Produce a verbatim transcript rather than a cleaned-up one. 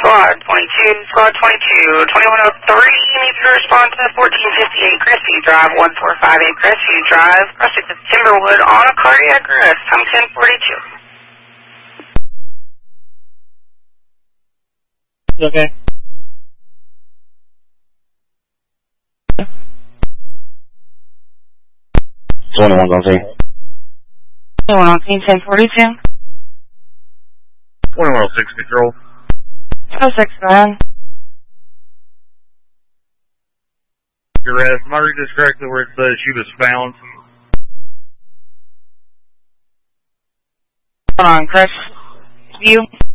Squad twenty-two, Squad twenty-two, twenty-one oh three, need you to respond to fourteen fifty-eight Crestview Drive, one four five eight Crestview Drive, crossing the Timberwood on a cardiac arrest. I'm ten forty-two. Okay. twenty-one on scene. twenty-one on scene, ten forty-two. twenty-one oh six control. oh six nine. Your rest. Am I reading this correctly where it says she was found? Hold on, Crestview.